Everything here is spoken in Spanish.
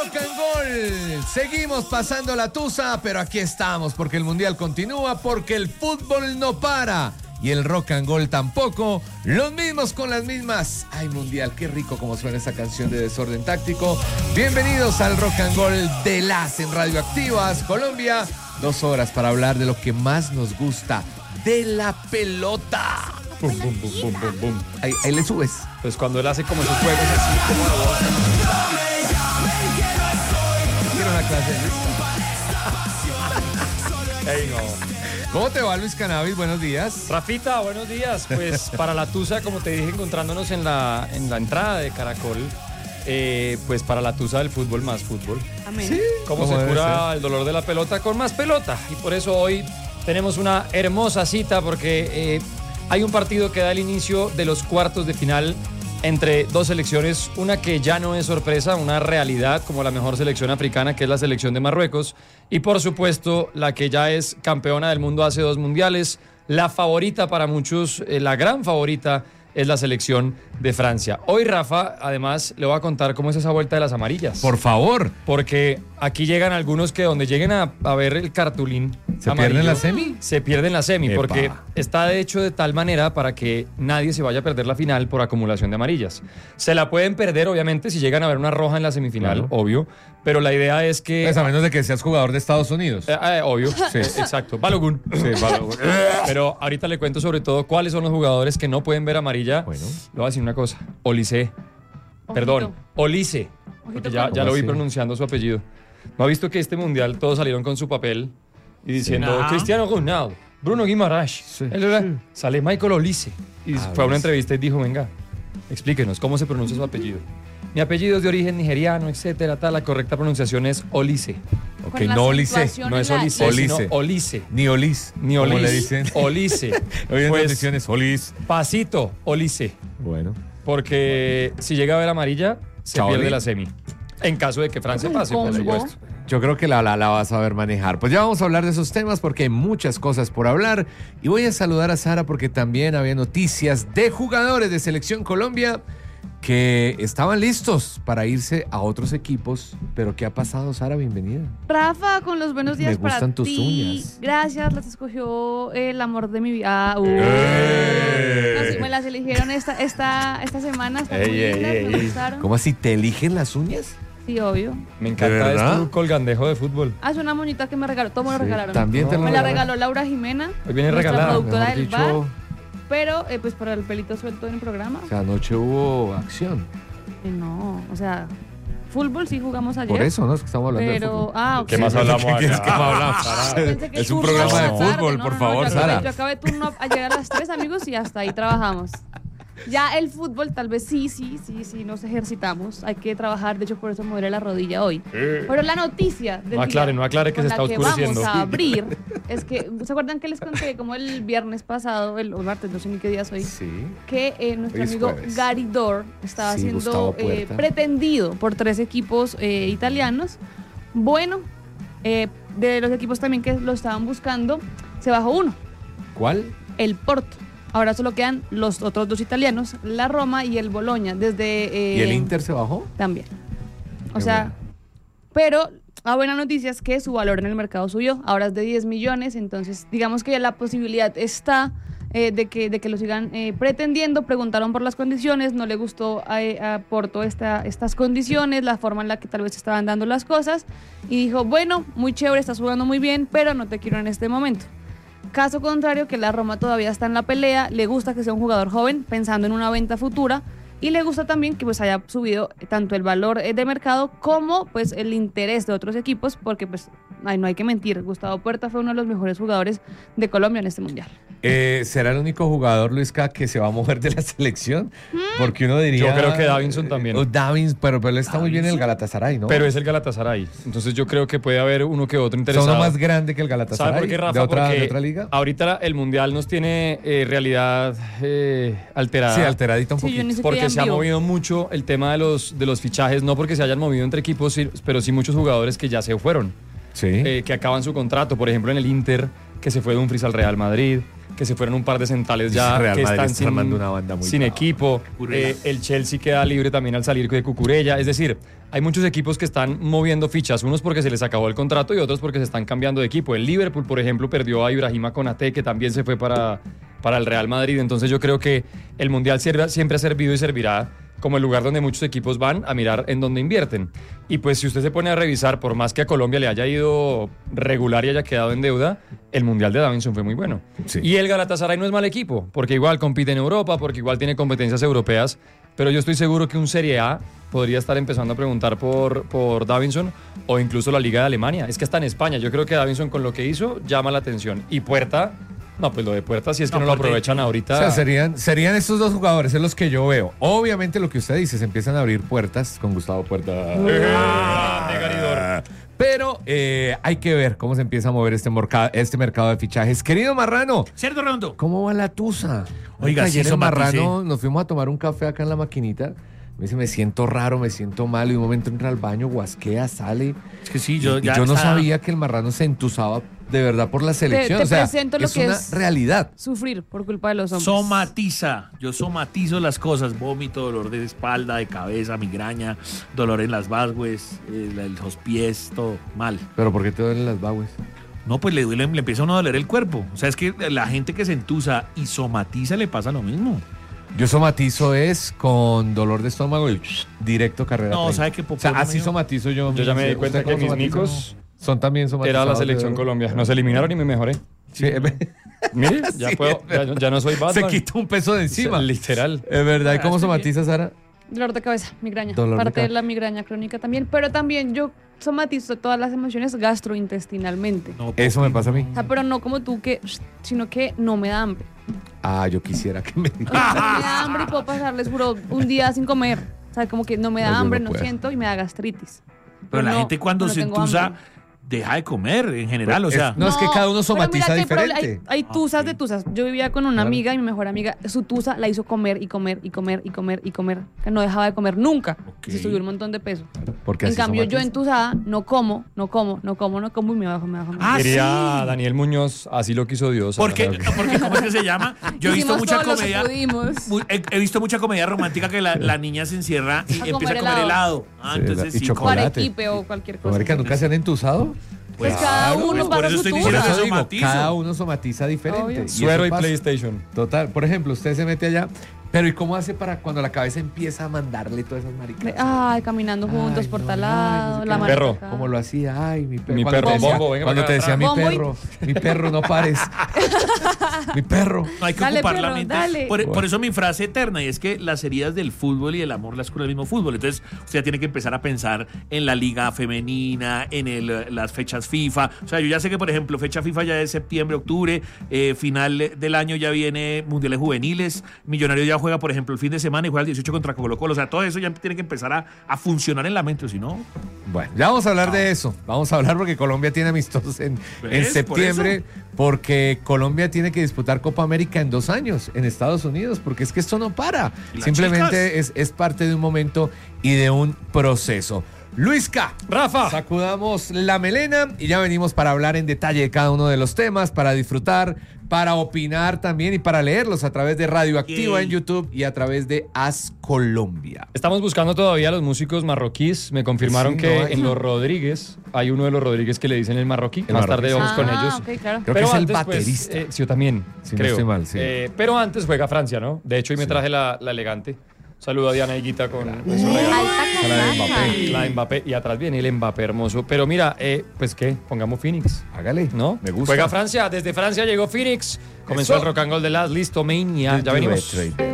Rock and Gold. Seguimos pasando la tusa, pero aquí estamos porque el mundial continúa, porque el fútbol no para y el rock and gold tampoco. Los mismos con las mismas. Ay, mundial, qué rico como suena esa canción de Desorden Táctico. Bienvenidos al Rock and Gold de las en Radioactivas Colombia. 2 horas para hablar de lo que más nos gusta, de la pelota. Bum, bum, bum, bum, bum, bum. Ahí le subes. Pues cuando él hace como esos juegos así como la voz. Quiero una clase de Luis. Ey, no. ¿Cómo te va, Luis Cannabis? Buenos días. Rafita, buenos días. Pues para la tusa, como te dije, encontrándonos en la entrada de Caracol, pues para la tusa del fútbol, más fútbol. Amén. Sí. ¿Cómo se cura el dolor de la pelota con más pelota? Y por eso hoy tenemos una hermosa cita porque hay un partido que da el inicio de los cuartos de final entre dos selecciones, una que ya no es sorpresa, una realidad como la mejor selección africana, que es la selección de Marruecos, y por supuesto la que ya es campeona del mundo hace 2 mundiales, la favorita para muchos, la gran favorita es la selección de Francia. Hoy, Rafa, además, le voy a contar cómo es esa vuelta de las amarillas. Por favor. Porque aquí llegan algunos que donde lleguen a ver el cartulín ¿Se amarillo, pierden la semi? Se pierden la semi, Epa. porque está de hecho de tal manera para que nadie se vaya a perder la final por acumulación de amarillas. Se la pueden perder, obviamente, si llegan a ver una roja en la semifinal, Claro. obvio, pero la idea es que... Pues a menos de que seas jugador de Estados Unidos. obvio, Sí. exacto, Balogun. Sí, Balogun. Pero ahorita le cuento sobre todo cuáles son los jugadores que no pueden ver amarilla. Bueno. Le voy a decir una cosa, Olise. Perdón, Olise. Porque ya lo vi así? pronunciando su apellido. ¿No ha visto que este mundial todos salieron con su papel y diciendo No. Cristiano Ronaldo, Bruno Guimaraes? Sí. Sale Michael Olise. Y fue a una ver. entrevista y dijo, venga, explíquenos cómo se pronuncia su apellido. Mi apellido es de origen nigeriano, etcétera, tal. La correcta pronunciación es Olise. Ok, Con la no Olise. acentuación No es en la Olise, sino Olise. Olise. Ni Olis. Ni como Olise. le dicen. Olise. Hoy en Pues, noticias Olis. pasito, Olise. Bueno. Porque si llega a ver amarilla, se Chao, pierde Oli. la semi. En caso de que Francia pase, por combo. supuesto. Yo creo que la vas a ver manejar. Pues ya vamos a hablar de esos temas porque hay muchas cosas por hablar. Y voy a saludar a Sara porque también había noticias de jugadores de Selección Colombia que estaban listos para irse a otros equipos. Pero ¿qué ha pasado, Sara? Bienvenida. Rafa, con los buenos días Me para gustan tus ti. uñas. Gracias, las escogió el amor de mi vida. ¡Eh! No, sí, me las eligieron esta semana. Están muy Ey, lindas, ey, me ey. gustaron. ¿Cómo así? ¿Te eligen las uñas? Sí, obvio. Me ¿De encanta verdad? esto colgandejo de fútbol. Es una moñita que me regaló. Todo me lo Sí, regalaron. también te lo Me la regalaron. regaló Laura Jimena. Hoy viene nuestra regalada, productora Mejor del dicho, bar. Pero, pues, para el pelito suelto en el programa. o sea, anoche hubo acción. No, o sea, fútbol sí jugamos ayer. Por eso, ¿no? Es que estamos hablando de Pero, fútbol. ok. ¿Qué más hablamos acá? ¿Qué más hablamos? Pensé que Es un turno programa de era tarde. fútbol, por favor, yo acabé- Sara. Yo acabé turno a llegar a las 3, amigos, y hasta ahí trabajamos. Ya el fútbol, tal vez sí, nos ejercitamos. Hay que trabajar, de hecho, por eso me duele la rodilla hoy. Pero la noticia del No aclare que con se la está oscureciendo. vamos a abrir es que, ¿se acuerdan que les conté como el viernes pasado, o martes, no sé ni qué día soy? Sí. Que nuestro Hoy es amigo jueves. Gary Dor estaba Sí, Gustavo siendo Puerta. pretendido por 3 equipos italianos. Bueno, de los equipos también que lo estaban buscando, se bajó uno, ¿Cuál? el Porto. Ahora solo quedan los otros 2 italianos, la Roma y el Bologna. Desde ¿Y el Inter se bajó? también. O Qué sea, bueno. pero la buena noticia es que su valor en el mercado subió. Ahora es de 10 millones, entonces digamos que la posibilidad está de que lo sigan pretendiendo. Preguntaron por las condiciones, no le gustó a Porto estas condiciones, la forma en la que tal vez estaban dando las cosas, y dijo, bueno, muy chévere, estás jugando muy bien, pero no te quiero en este momento. Caso contrario, que la Roma todavía está en la pelea, le gusta que sea un jugador joven, pensando en una venta futura, y le gusta también que pues haya subido tanto el valor de mercado como pues el interés de otros equipos, porque pues no hay que mentir, Gustavo Puerta fue uno de los mejores jugadores de Colombia en este mundial. ¿Será el único jugador, Luisca, que se va a mover de la selección? Porque uno diría... Yo creo que Davinson también. Davinson, pero él está muy bien en el Galatasaray, ¿no? Pero es el Galatasaray. Entonces yo creo que puede haber uno que otro ¿Son interesado. uno más grande que el Galatasaray? ¿Sabe por qué, Rafa? ¿De otra Porque liga? ahorita el Mundial nos tiene realidad alterada. Sí, alteradita un Sí, yo poquito. ni sé Porque qué se ha vivo. movido mucho el tema de los fichajes, no porque se hayan movido entre equipos, pero sí muchos jugadores que ya se fueron, Sí. que acaban su contrato. Por ejemplo, en el Inter, que se fue Dumfries al Real Madrid. que se fueron un par de centrales ya Real que Madrid están está armando una banda muy sin brava. equipo. El Chelsea queda libre también al salir de Cucurella. Es decir, hay muchos equipos que están moviendo fichas, unos porque se les acabó el contrato y otros porque se están cambiando de equipo. El Liverpool, por ejemplo, perdió a Ibrahima Konaté, que también se fue para el Real Madrid. Entonces yo creo que el Mundial siempre ha servido y servirá como el lugar donde muchos equipos van a mirar en dónde invierten. Y pues si usted se pone a revisar, por más que a Colombia le haya ido regular y haya quedado en deuda, el Mundial de Davinson fue muy bueno. Sí. Y el Galatasaray no es mal equipo, porque igual compite en Europa, porque igual tiene competencias europeas, pero yo estoy seguro que un Serie A podría estar empezando a preguntar por Davinson o incluso la Liga de Alemania. Es que está en España, yo creo que Davinson con lo que hizo llama la atención. Y Puerta... No, pues lo de Puerta, si es que no lo aprovechan ahorita. O sea, serían estos dos jugadores, es los que yo veo. Obviamente lo que usted dice, se empiezan a abrir puertas con Gustavo Puerta. Pero hay que ver cómo se empieza a mover este mercado de fichajes. Querido Marrano, Cerdo Redondo. ¿cómo va la tusa? Oiga, sí, ayer eso en Marrano maticé. nos fuimos a tomar un café acá en la maquinita. Me dice, me siento raro, me siento mal. Y un momento entra al baño, guasquea, sale. Es que sí, Y yo yo no sabía que el Marrano se entusaba de verdad por la selección. te o sea, presento lo es que una es realidad. Sufrir por culpa de los hombres. Somatiza. Yo somatizo las cosas. Vómito, dolor de espalda, de cabeza, migraña, dolor en las vasgues, los pies, todo mal. Pero ¿por qué te duelen las bagues? No, pues le empieza a uno a doler el cuerpo. O sea, es que la gente que se entusa y somatiza le pasa lo mismo. Yo somatizo es con dolor de estómago y directo carrera. No, 30. ¿sabe qué O sea, así mío? somatizo yo. Yo ya me di ¿Usted cuenta que cómo mis somatiza? micos Son también somatizados. era la de selección verdad. Colombia. Nos eliminaron y me mejoré. Sí, Mire, ya Sí, puedo, ya no soy Batman. se quitó un peso de encima. Literal. Es verdad. ¿Y cómo estoy somatiza, Sara? Dolor de cabeza, migraña. Dolor de Parte de cabeza. la migraña crónica también. Pero también yo somatizo todas las emociones gastrointestinalmente. No, Eso me pasa a mí. O sea, pero no como tú, sino que no me da hambre. Ah, yo quisiera que me No me da hambre y puedo pasarles, juro, un día sin comer. O sea, como que no me da No, yo hambre, no no puedo. siento y me da gastritis. Pero la no- gente cuando no se tengo entusa hambre. deja de comer en general, o sea. No, es que cada uno pero mira somatiza que hay diferente. hay tusas de tusas. Yo vivía con una Claro. amiga y mi mejor amiga, su tusa la hizo comer y comer y comer y comer y comer. Que no dejaba de comer nunca. Ok. Y se subió un montón de peso. Porque En así cambio, yo somatiza. entusada no como y me bajo. Ah, Diría sí. Daniel Muñoz, así lo quiso Dios. Porque, Ahora, ¿cómo es que se llama? Yo he visto Hicimos mucha todo lo que comedia. pudimos. He visto mucha comedia romántica que la niña se encierra y A empieza comer a comer helado. Ah, Sí, entonces y sí. chocolate. Para equipe o cualquier cosa. Marica, ¿nunca se han entusado? Pues cada uno pues por pasa eso su estoy tusa. Por diciendo eso que digo, somatizo. cada uno somatiza diferente. Obvio. Y eso Suero y pasa. PlayStation. Total. Por ejemplo, usted se mete allá, pero ¿y cómo hace para cuando la cabeza empieza a mandarle todas esas maricas? Ay, caminando juntos Ay, por no, tal ay, lado, no sé la qué. mano Perro. acá. Como lo hacía, ay, mi perro. Mi Cuando perro, te decía- Bombo, venga Cuando para te acá decía atrás. mi perro, no pares. Mi perro. No hay que Dale, ocupar la perro, mente. dale. Por eso mi frase eterna, y es que las heridas del fútbol y el amor las cura el mismo fútbol. Entonces, usted ya tiene que empezar a pensar en la liga femenina, en las fechas FIFA. O sea, yo ya sé que, por ejemplo, fecha FIFA ya es septiembre, octubre, final del año ya viene mundiales juveniles. Millonario ya juega, por ejemplo, el fin de semana y juega el 18 contra Colo-Colo. O sea, todo eso ya tiene que empezar a funcionar en la mente, o si no. Bueno, ya vamos a hablar de eso. Vamos a hablar porque Colombia tiene amistosos en ¿Ves? septiembre, porque Colombia tiene que disputar Copa América en 2 años en Estados Unidos, porque es que esto no para. ¿Y las Simplemente es parte de un momento y de un proceso. Luisca, Rafa. sacudamos la melena y ya venimos para hablar en detalle de cada uno de los temas, para disfrutar, para opinar también y para leerlos a través de Radioactiva Yay. en YouTube y a través de As Colombia. Estamos buscando todavía a los músicos marroquíes. Me confirmaron Sí, que no hay. en los Rodríguez hay uno de los Rodríguez que le dicen el marroquí. El Más marroquí, tarde sí. vamos con ellos. Ok, claro. Creo que es el antes, pues, baterista. sí, yo también. Si no creo. estoy mal, sí. Pero antes juega Francia, ¿no? De hecho, hoy me Sí. traje la elegante. Saludo a Diana Higuita con su Alta regalo. La de calaca. Mbappé. La de Mbappé. Y atrás viene el Mbappé hermoso. Pero mira, pues qué, pongamos Phoenix. Hágale, ¿No? me gusta. Juega Francia. Desde Francia llegó Phoenix. Comenzó Eso. el rock and roll de las Listo Mania. Ya Dirty venimos. Red Trader.